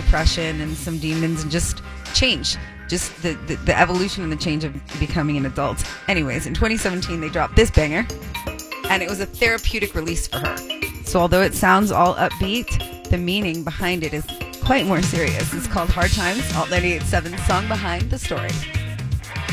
depression and some demons and just change. Just the evolution and the change of becoming an adult. Anyways, in 2017, they dropped this banger, and it was a therapeutic release for her. So although it sounds all upbeat, the meaning behind it is quite more serious. It's called Hard Times, Alt 98.7's song behind the story.